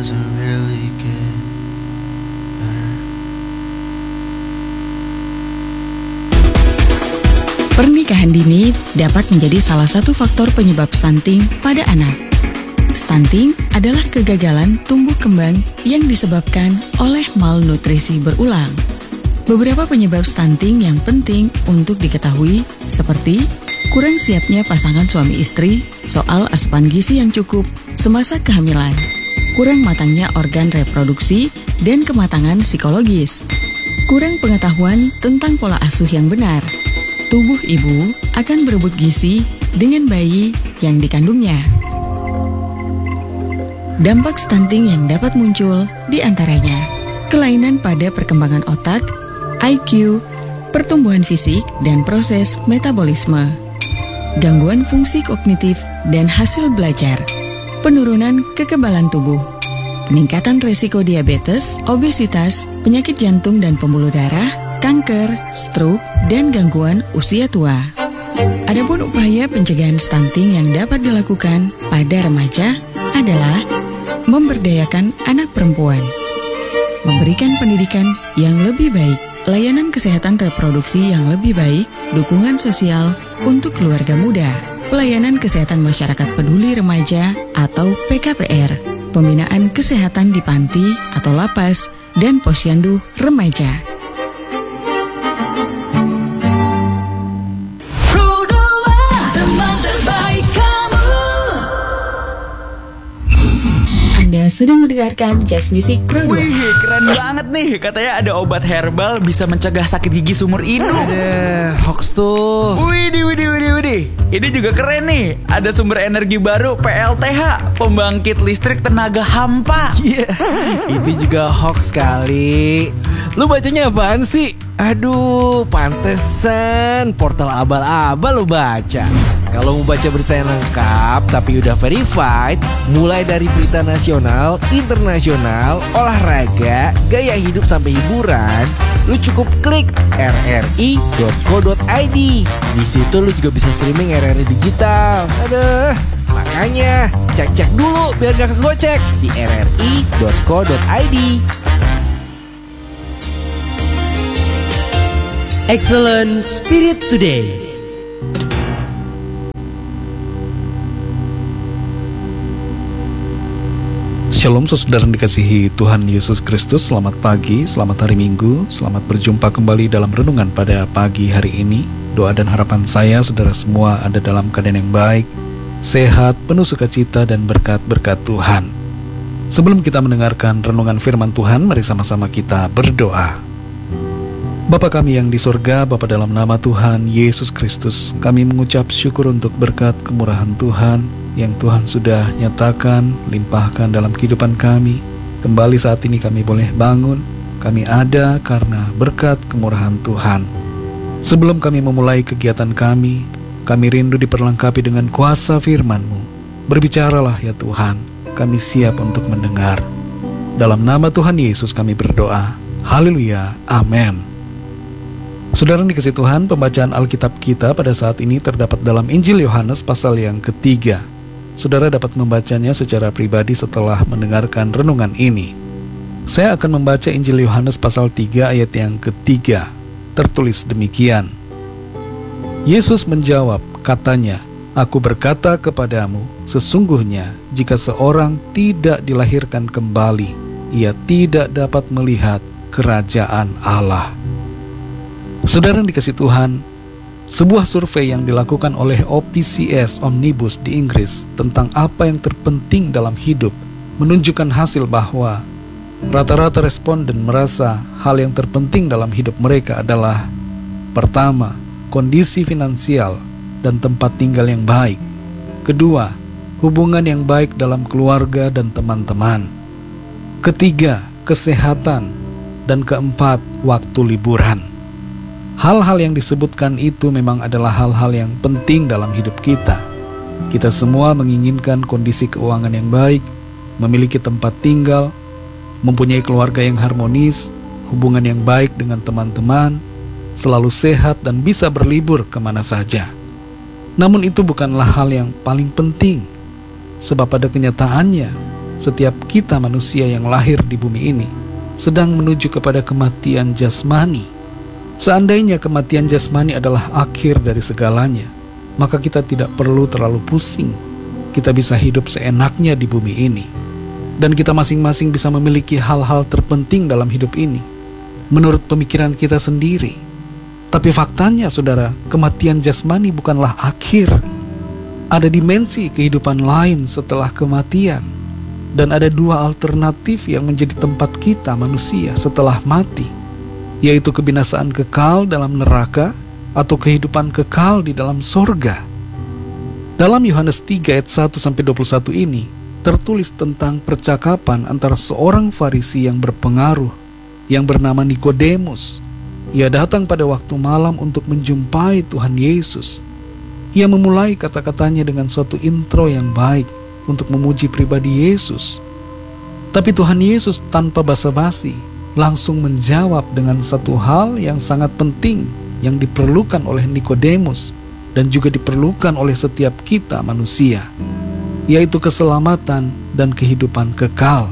doesn't really get better. Pernikahan dini dapat menjadi salah satu faktor penyebab stunting pada anak. Stunting adalah kegagalan tumbuh kembang yang disebabkan oleh malnutrisi berulang. Beberapa penyebab stunting yang penting untuk diketahui seperti kurang siapnya pasangan suami istri soal asupan gizi yang cukup semasa kehamilan, kurang matangnya organ reproduksi dan kematangan psikologis, kurang pengetahuan tentang pola asuh yang benar. Tubuh ibu akan berebut gizi dengan bayi yang dikandungnya. Dampak stunting yang dapat muncul di antaranya kelainan pada perkembangan otak, IQ, pertumbuhan fisik dan proses metabolisme, gangguan fungsi kognitif dan hasil belajar, penurunan kekebalan tubuh, peningkatan resiko diabetes, obesitas, penyakit jantung dan pembuluh darah, kanker, stroke, dan gangguan usia tua. Adapun upaya pencegahan stunting yang dapat dilakukan pada remaja adalah memberdayakan anak perempuan, memberikan pendidikan yang lebih baik, layanan kesehatan reproduksi yang lebih baik, dukungan sosial untuk keluarga muda, pelayanan kesehatan masyarakat peduli remaja atau PKPR, pembinaan kesehatan di panti atau lapas, dan posyandu remaja. Anda sedang mendengarkan Jazz Music Pro 2. Wih, keren banget nih. Katanya ada obat herbal bisa mencegah sakit gigi seumur hidup. Ada hoax tuh. Widih. Ini juga keren nih. Ada sumber energi baru PLTH, pembangkit listrik tenaga hampa. Itu juga hoax kali. Lu bacanya apaan sih? Aduh, pantesan portal abal-abal lu baca. Kalau mau baca berita yang lengkap tapi udah verified, mulai dari berita nasional, internasional, olahraga, gaya hidup sampai hiburan, lu cukup klik rri.co.id. Di situ lu juga bisa streaming RRI digital. Aduh, makanya cek dulu biar gak kegocek di rri.co.id. Excellent Spirit Today. Shalom saudara yang dikasihi Tuhan Yesus Kristus. Selamat pagi, selamat hari Minggu. Selamat berjumpa kembali dalam renungan pada pagi hari ini. Doa dan harapan saya saudara semua ada dalam keadaan yang baik, sehat, penuh sukacita dan berkat-berkat Tuhan. Sebelum kita mendengarkan renungan firman Tuhan, mari sama-sama kita berdoa. Bapa kami yang di sorga, Bapa dalam nama Tuhan Yesus Kristus, kami mengucap syukur untuk berkat kemurahan Tuhan yang Tuhan sudah nyatakan, limpahkan dalam kehidupan kami. Kembali saat ini kami boleh bangun, kami ada karena berkat kemurahan Tuhan. Sebelum kami memulai kegiatan kami rindu diperlengkapi dengan kuasa firman-Mu. Berbicaralah ya Tuhan, kami siap untuk mendengar. Dalam nama Tuhan Yesus kami berdoa. Haleluya, amin. Saudara dikasihi Tuhan, pembacaan Alkitab kita pada saat ini terdapat dalam Injil Yohanes pasal yang ketiga. Saudara dapat membacanya secara pribadi setelah mendengarkan renungan ini. Saya akan membaca Injil Yohanes pasal 3 ayat yang ketiga. Tertulis demikian. Yesus menjawab, katanya, Aku berkata kepadamu, sesungguhnya jika seorang tidak dilahirkan kembali, ia tidak dapat melihat kerajaan Allah. Saudara dikasihi Tuhan, sebuah survei yang dilakukan oleh OPCS Omnibus di Inggris tentang apa yang terpenting dalam hidup menunjukkan hasil bahwa rata-rata responden merasa hal yang terpenting dalam hidup mereka adalah: pertama, kondisi finansial dan tempat tinggal yang baik; kedua, hubungan yang baik dalam keluarga dan teman-teman; ketiga, kesehatan; dan keempat, waktu liburan. Hal-hal yang disebutkan itu memang adalah hal-hal yang penting dalam hidup kita. Kita semua menginginkan kondisi keuangan yang baik, memiliki tempat tinggal, mempunyai keluarga yang harmonis, hubungan yang baik dengan teman-teman, selalu sehat dan bisa berlibur kemana saja. Namun itu bukanlah hal yang paling penting, sebab pada kenyataannya, setiap kita manusia yang lahir di bumi ini sedang menuju kepada kematian jasmani. Seandainya kematian jasmani adalah akhir dari segalanya, maka kita tidak perlu terlalu pusing. Kita bisa hidup seenaknya di bumi ini. Dan kita masing-masing bisa memiliki hal-hal terpenting dalam hidup ini menurut pemikiran kita sendiri. Tapi faktanya, saudara, kematian jasmani bukanlah akhir. Ada dimensi kehidupan lain setelah kematian. Dan ada dua alternatif yang menjadi tempat kita manusia setelah mati, yaitu kebinasaan kekal dalam neraka atau kehidupan kekal di dalam sorga. Dalam Yohanes 3 ayat 1-21 ini tertulis tentang percakapan antara seorang Farisi yang berpengaruh yang bernama Nikodemus. Ia datang pada waktu malam untuk menjumpai Tuhan Yesus. Ia memulai kata-katanya dengan suatu intro yang baik untuk memuji pribadi Yesus. Tapi Tuhan Yesus tanpa basa-basi langsung menjawab dengan satu hal yang sangat penting yang diperlukan oleh Nikodemus dan juga diperlukan oleh setiap kita manusia, yaitu keselamatan dan kehidupan kekal.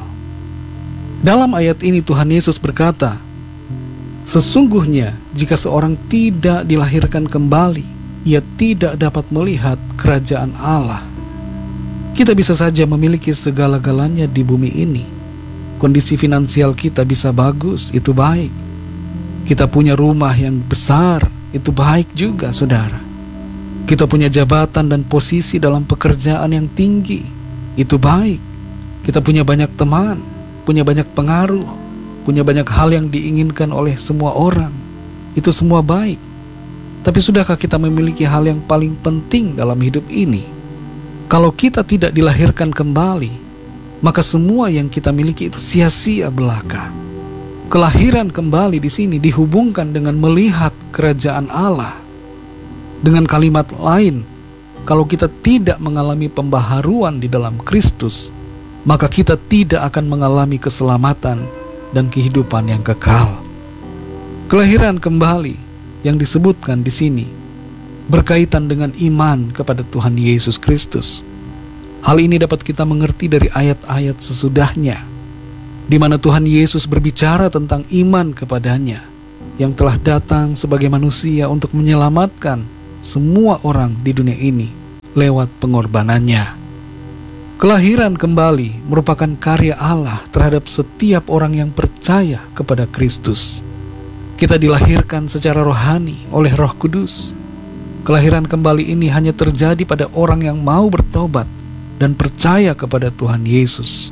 Dalam ayat ini Tuhan Yesus berkata, "Sesungguhnya jika seorang tidak dilahirkan kembali, ia tidak dapat melihat kerajaan Allah." Kita bisa saja memiliki segala-galanya di bumi ini. Kondisi finansial kita bisa bagus, itu baik. Kita punya rumah yang besar, itu baik juga, saudara. Kita punya jabatan dan posisi dalam pekerjaan yang tinggi, itu baik. Kita punya banyak teman, punya banyak pengaruh, punya banyak hal yang diinginkan oleh semua orang. Itu semua baik. Tapi sudahkah kita memiliki hal yang paling penting dalam hidup ini? Kalau kita tidak dilahirkan kembali, maka semua yang kita miliki itu sia-sia belaka. Kelahiran kembali di sini dihubungkan dengan melihat kerajaan Allah. Dengan kalimat lain, kalau kita tidak mengalami pembaharuan di dalam Kristus, maka kita tidak akan mengalami keselamatan dan kehidupan yang kekal. Kelahiran kembali yang disebutkan di sini berkaitan dengan iman kepada Tuhan Yesus Kristus. Hal ini dapat kita mengerti dari ayat-ayat sesudahnya, di mana Tuhan Yesus berbicara tentang iman kepadanya, yang telah datang sebagai manusia untuk menyelamatkan semua orang di dunia ini lewat pengorbanannya. Kelahiran kembali merupakan karya Allah terhadap setiap orang yang percaya kepada Kristus. Kita dilahirkan secara rohani oleh Roh Kudus. Kelahiran kembali ini hanya terjadi pada orang yang mau bertobat dan percaya kepada Tuhan Yesus.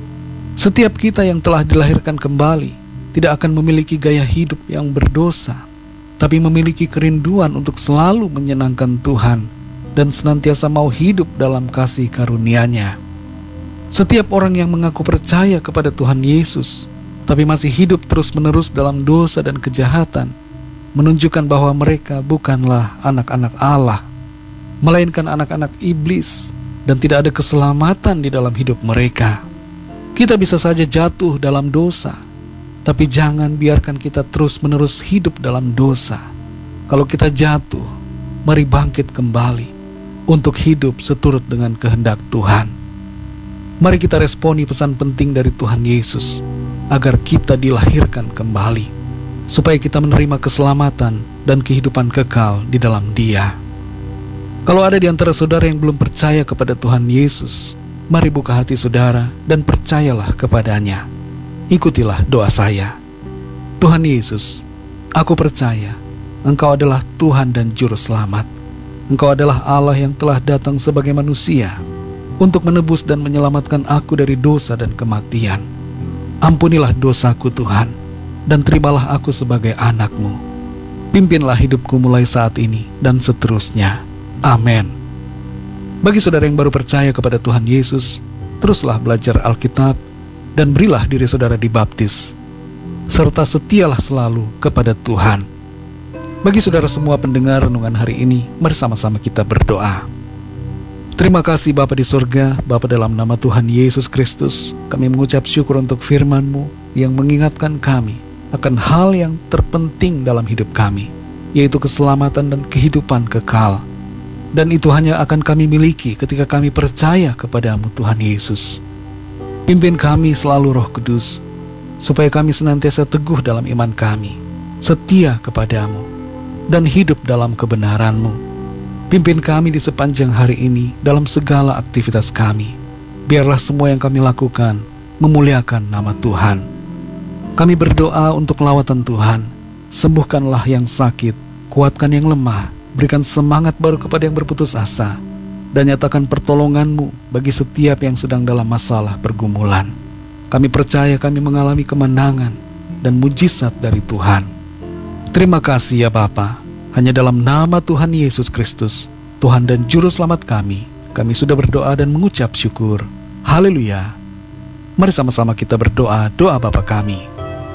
Setiap kita yang telah dilahirkan kembali tidak akan memiliki gaya hidup yang berdosa, tapi memiliki kerinduan untuk selalu menyenangkan Tuhan dan senantiasa mau hidup dalam kasih karunia-Nya. Setiap orang yang mengaku percaya kepada Tuhan Yesus, tapi masih hidup terus-menerus dalam dosa dan kejahatan, menunjukkan bahwa mereka bukanlah anak-anak Allah, melainkan anak-anak iblis, dan tidak ada keselamatan di dalam hidup mereka. Kita bisa saja jatuh dalam dosa, tapi jangan biarkan kita terus-menerus hidup dalam dosa. Kalau kita jatuh, mari bangkit kembali untuk hidup seturut dengan kehendak Tuhan. Mari kita responi pesan penting dari Tuhan Yesus, agar kita dilahirkan kembali, supaya kita menerima keselamatan dan kehidupan kekal di dalam Dia. Kalau ada di antara saudara yang belum percaya kepada Tuhan Yesus, mari buka hati saudara dan percayalah kepadanya. Ikutilah doa saya. Tuhan Yesus, aku percaya Engkau adalah Tuhan dan Juru Selamat. Engkau adalah Allah yang telah datang sebagai manusia untuk menebus dan menyelamatkan aku dari dosa dan kematian. Ampunilah dosaku Tuhan, dan terimalah aku sebagai anak-Mu. Pimpinlah hidupku mulai saat ini dan seterusnya. Amin. Bagi saudara yang baru percaya kepada Tuhan Yesus, teruslah belajar Alkitab dan berilah diri saudara dibaptis, serta setialah selalu kepada Tuhan. Bagi saudara semua pendengar renungan hari ini, mari sama-sama kita berdoa. Terima kasih Bapa di surga, Bapa, dalam nama Tuhan Yesus Kristus, kami mengucap syukur untuk firman-Mu yang mengingatkan kami akan hal yang terpenting dalam hidup kami, yaitu keselamatan dan kehidupan kekal. Dan itu hanya akan kami miliki ketika kami percaya kepadamu Tuhan Yesus. Pimpin kami selalu Roh Kudus, supaya kami senantiasa teguh dalam iman kami, setia kepadamu, dan hidup dalam kebenaran-Mu. Pimpin kami di sepanjang hari ini dalam segala aktivitas kami. Biarlah semua yang kami lakukan memuliakan nama Tuhan. Kami berdoa untuk lawatan Tuhan. Sembuhkanlah yang sakit, kuatkan yang lemah, berikan semangat baru kepada yang berputus asa, dan nyatakan pertolongan-Mu bagi setiap yang sedang dalam masalah pergumulan. Kami percaya kami mengalami kemenangan dan mujizat dari Tuhan. Terima kasih ya Bapa. Hanya dalam nama Tuhan Yesus Kristus, Tuhan dan Juru Selamat kami sudah berdoa dan mengucap syukur. Haleluya. Mari sama-sama kita berdoa doa Bapa kami.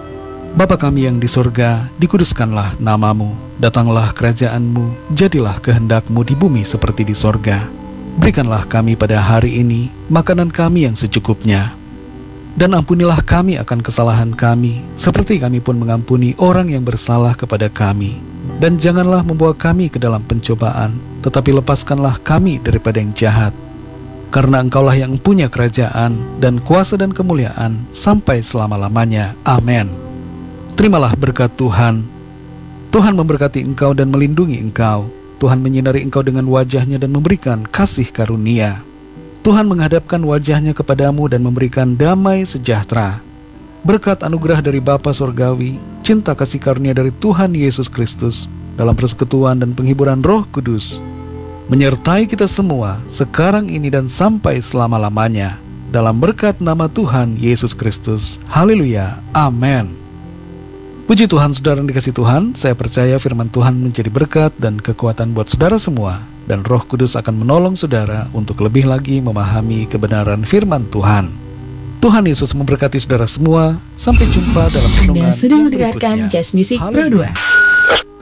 Bapa kami yang di sorga, dikuduskanlah nama-Mu, datanglah kerajaan-Mu, jadilah kehendak-Mu di bumi seperti di sorga. Berikanlah kami pada hari ini makanan kami yang secukupnya. Dan ampunilah kami akan kesalahan kami, seperti kami pun mengampuni orang yang bersalah kepada kami. Dan janganlah membawa kami ke dalam pencobaan, tetapi lepaskanlah kami daripada yang jahat. Karena Engkaulah yang punya kerajaan dan kuasa dan kemuliaan sampai selama-lamanya. Amin. Terimalah berkat Tuhan. Tuhan memberkati engkau dan melindungi engkau. Tuhan menyinari engkau dengan wajah-Nya dan memberikan kasih karunia. Tuhan menghadapkan wajah-Nya kepadamu dan memberikan damai sejahtera. Berkat anugerah dari Bapa Sorgawi, cinta kasih karunia dari Tuhan Yesus Kristus, dalam persekutuan dan penghiburan Roh Kudus, menyertai kita semua sekarang ini dan sampai selama-lamanya. Dalam berkat nama Tuhan Yesus Kristus. Haleluya. Amin. Puji Tuhan, saudara yang dikasih Tuhan, saya percaya firman Tuhan menjadi berkat dan kekuatan buat saudara semua, dan Roh Kudus akan menolong saudara untuk lebih lagi memahami kebenaran firman Tuhan. Tuhan Yesus memberkati saudara semua. Sampai jumpa dalam renungan Anda sedang yang mendengarkan berikutnya. Jazz Music Pro 2. Haleluya.